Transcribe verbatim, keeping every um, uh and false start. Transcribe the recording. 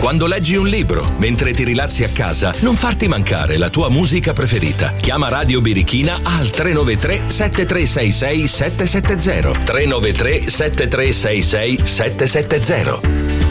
Quando leggi un libro, mentre ti rilassi a casa, non farti mancare la tua musica preferita. Chiama Radio Birichina al tre nove tre sette tre sei sei sette sette zero. tre nove tre sette tre sei sei sette sette zero.